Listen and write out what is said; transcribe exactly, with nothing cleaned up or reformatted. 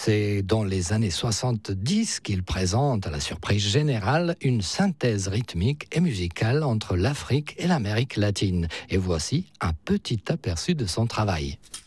C'est dans les années soixante-dix qu'il présente à la surprise générale une synthèse rythmique et musicale entre l'Afrique et l'Amérique latine. Et voici un petit aperçu de son travail.